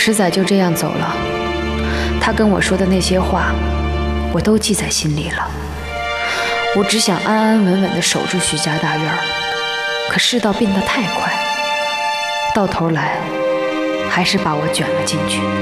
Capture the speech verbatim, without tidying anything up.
石仔就这样走了，他跟我说的那些话，我都记在心里了。我只想安安稳稳地守住徐家大院，可世道变得太快，到头来还是把我卷了进去。